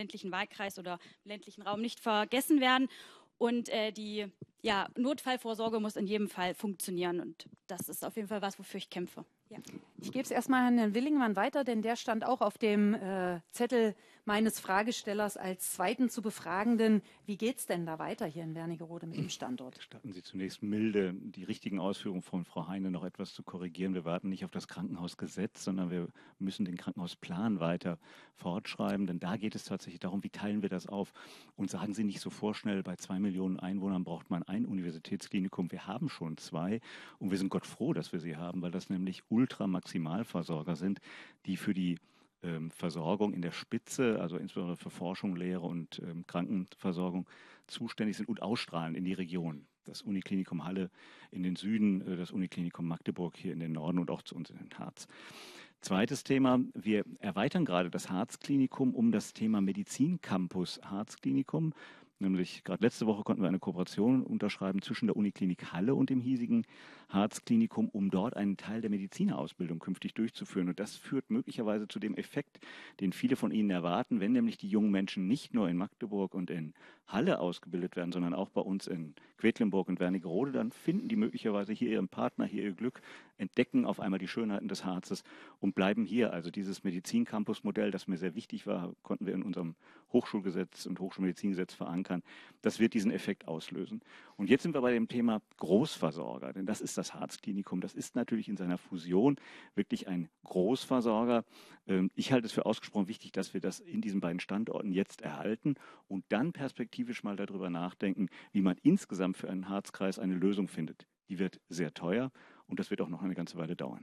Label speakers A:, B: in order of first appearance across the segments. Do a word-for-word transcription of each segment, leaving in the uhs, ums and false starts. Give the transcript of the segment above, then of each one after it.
A: ländlichen Wahlkreis oder im ländlichen Raum nicht vergessen werden. Und äh, die ja, Notfallvorsorge muss in jedem Fall funktionieren. Und das ist auf jeden Fall was, wofür ich kämpfe. Ja.
B: Ich gebe es erstmal an Herrn Willingmann weiter, denn der stand auch auf dem äh, Zettel meines Fragestellers als zweiten zu Befragenden. Wie geht es denn da weiter hier in Wernigerode mit dem Standort?
C: Gestatten Sie zunächst milde, die richtigen Ausführungen von Frau Heine noch etwas zu korrigieren. Wir warten nicht auf das Krankenhausgesetz, sondern wir müssen den Krankenhausplan weiter fortschreiben. Denn da geht es tatsächlich darum, wie teilen wir das auf. Und sagen Sie nicht so vorschnell, bei zwei Millionen Einwohnern braucht man ein Universitätsklinikum. Wir haben schon zwei und wir sind Gott froh, dass wir sie haben, weil das nämlich Ultramaximalversorger sind, die für die ähm, Versorgung in der Spitze, also insbesondere für Forschung, Lehre und ähm, Krankenversorgung zuständig sind und ausstrahlen in die Region. Das Uniklinikum Halle in den Süden, äh, das Uniklinikum Magdeburg hier in den Norden und auch zu uns in den Harz. Zweites Thema, wir erweitern gerade das Harzklinikum um das Thema Medizincampus Harzklinikum. Nämlich gerade letzte Woche konnten wir eine Kooperation unterschreiben zwischen der Uniklinik Halle und dem hiesigen Harzklinikum, um dort einen Teil der Medizinerausbildung künftig durchzuführen. Und das führt möglicherweise zu dem Effekt, den viele von Ihnen erwarten, wenn nämlich die jungen Menschen nicht nur in Magdeburg und in Halle ausgebildet werden, sondern auch bei uns in Quedlinburg und Wernigerode, dann finden die möglicherweise hier ihren Partner, hier ihr Glück, entdecken auf einmal die Schönheiten des Harzes und bleiben hier. Also dieses Medizincampus-Modell, das mir sehr wichtig war, konnten wir in unserem Hochschulgesetz und Hochschulmedizingesetz verankern. Das wird diesen Effekt auslösen. Und jetzt sind wir bei dem Thema Großversorger, denn das ist das Harzklinikum. Das ist natürlich in seiner Fusion wirklich ein Großversorger. Ich halte es für ausgesprochen wichtig, dass wir das in diesen beiden Standorten jetzt erhalten und dann perspektivisch mal darüber nachdenken, wie man insgesamt für einen Harzkreis eine Lösung findet. Die wird sehr teuer und das wird auch noch eine ganze Weile dauern.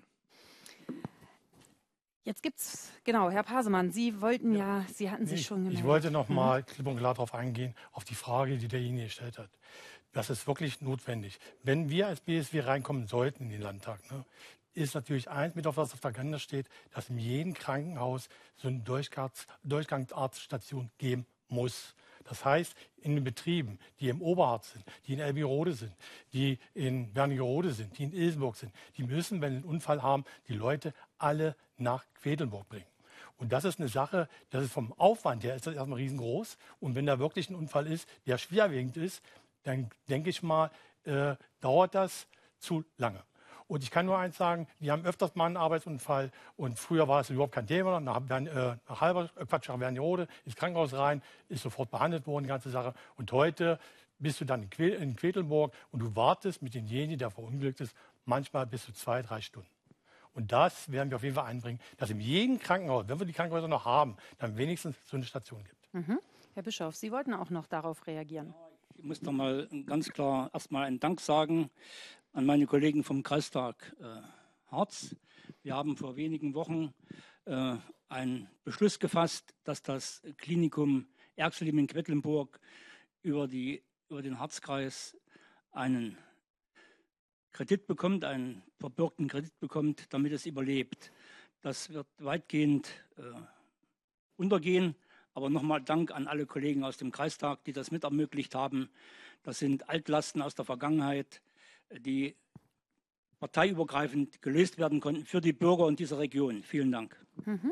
B: Jetzt gibt's, genau, Herr Pasemann, Sie wollten ja, ja Sie hatten sich
D: nee,
B: schon gemeldet.
D: Ich wollte noch mal klipp und klar darauf eingehen, auf die Frage, die derjenige gestellt hat. Das ist wirklich notwendig. Wenn wir als B S W reinkommen sollten in den Landtag, ne, ist natürlich eins mit, auf was auf der Agenda steht, dass in jedem Krankenhaus so eine Durchgangsarztstation geben muss. Das heißt, in den Betrieben, die im Oberharz sind, die in Elbirode sind, die in Wernigerode sind, die in Ilsenburg sind, die müssen, wenn sie einen Unfall haben, die Leute alle nach Quedlinburg bringen. Und das ist eine Sache, das ist vom Aufwand her ist das erstmal riesengroß. Und wenn da wirklich ein Unfall ist, der schwerwiegend ist, dann denke ich mal, äh, dauert das zu lange. Und ich kann nur eins sagen, wir haben öfters mal einen Arbeitsunfall und früher war es überhaupt kein Thema. Nach, äh, nach Halber, äh, Quatsch, nach Wernigerode, ins Krankenhaus rein, ist sofort behandelt worden, die ganze Sache. Und heute bist du dann in, que in Quedlinburg und du wartest mit demjenigen, der verunglückt ist, manchmal bis zu zwei, drei Stunden. Und das werden wir auf jeden Fall einbringen, dass in jedem Krankenhaus, wenn wir die Krankenhäuser noch haben, dann wenigstens so eine Station gibt.
B: Mhm. Herr Bischof, Sie wollten auch noch darauf reagieren.
E: Ich muss noch mal ganz klar erstmal einen Dank sagen an meine Kollegen vom Kreistag äh, Harz. Wir haben vor wenigen Wochen äh, einen Beschluss gefasst, dass das Klinikum Erxleben in Quedlinburg über, die, über den Harzkreis einen Kredit bekommt, einen verbürgten Kredit bekommt, damit es überlebt. Das wird weitgehend äh, untergehen. Aber nochmal Dank an alle Kollegen aus dem Kreistag, die das mit ermöglicht haben. Das sind Altlasten aus der Vergangenheit, die parteiübergreifend gelöst werden konnten für die Bürger in dieser Region. Vielen Dank.
B: Mhm.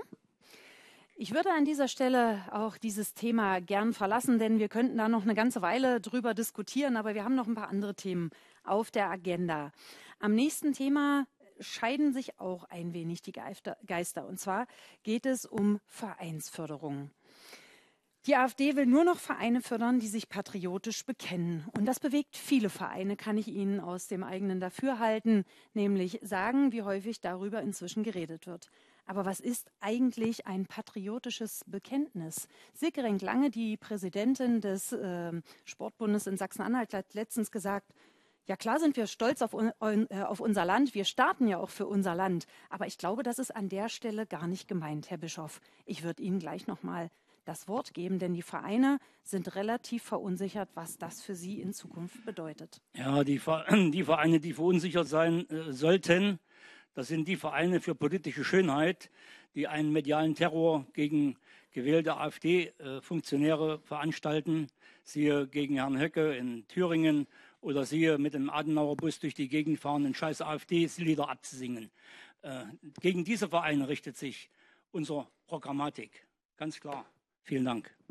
B: Ich würde an dieser Stelle auch dieses Thema gern verlassen, denn wir könnten da noch eine ganze Weile drüber diskutieren, aber wir haben noch ein paar andere Themen auf der Agenda. Am nächsten Thema scheiden sich auch ein wenig die Geister. Und zwar geht es um Vereinsförderung. Die AfD will nur noch Vereine fördern, die sich patriotisch bekennen. Und das bewegt viele Vereine, kann ich Ihnen aus dem eigenen Dafürhalten, nämlich sagen, wie häufig darüber inzwischen geredet wird. Aber was ist eigentlich ein patriotisches Bekenntnis? Silke Renk-Lange, die Präsidentin des äh, Sportbundes in Sachsen-Anhalt, hat letztens gesagt, ja klar sind wir stolz auf, un äh, auf unser Land, wir starten ja auch für unser Land. Aber ich glaube, das ist an der Stelle gar nicht gemeint, Herr Bischof. Ich würde Ihnen gleich noch mal das Wort geben, denn die Vereine sind relativ verunsichert, was das für sie in Zukunft bedeutet.
E: Ja, die, die Vereine, die verunsichert sein äh, sollten, das sind die Vereine für politische Schönheit, die einen medialen Terror gegen gewählte AfD-Funktionäre äh, veranstalten, siehe gegen Herrn Höcke in Thüringen oder siehe mit dem Adenauerbus durch die Gegend fahren und scheiß AfD-Lieder abzusingen. Äh, gegen diese Vereine richtet sich unsere Programmatik, ganz klar. Vielen Dank.